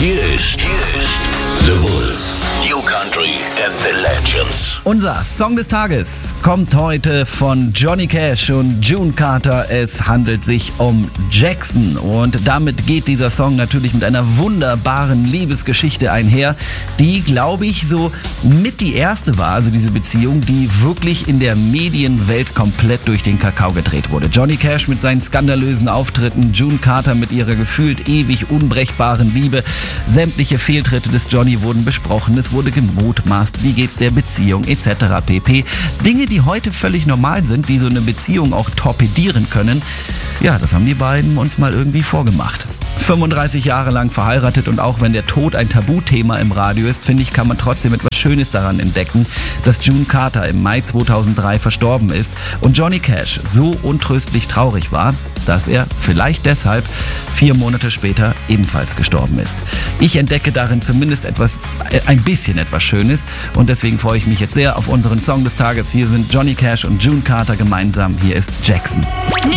Hier ist The Wolf. New Country and the Legends. Unser Song des Tages kommt heute von Johnny Cash und June Carter. Es handelt sich um Jackson. Und damit geht dieser Song natürlich mit einer wunderbaren Liebesgeschichte einher, die, glaube ich, so mit die erste war, also diese Beziehung, die wirklich in der Medienwelt komplett durch den Kakao gedreht wurde. Johnny Cash mit seinen skandalösen Auftritten, June Carter mit ihrer gefühlt ewig unbrechbaren Liebe. Sämtliche Fehltritte des Johnny wurden besprochen, es wurde gemutmaßt, wie geht's der Beziehung etc. pp. Dinge, die heute völlig normal sind, die so eine Beziehung auch torpedieren können. Ja, das haben die beiden uns mal irgendwie vorgemacht. 35 Jahre lang verheiratet, und auch wenn der Tod ein Tabuthema im Radio ist, finde ich, kann man trotzdem etwas Schönes daran entdecken, dass June Carter im Mai 2003 verstorben ist und Johnny Cash so untröstlich traurig war, dass er vielleicht deshalb 4 Monate später ebenfalls gestorben ist. Ich entdecke darin zumindest ein bisschen etwas Schönes, und deswegen freue ich mich jetzt sehr auf unseren Song des Tages. Hier sind Johnny Cash und June Carter gemeinsam. Hier ist Jackson.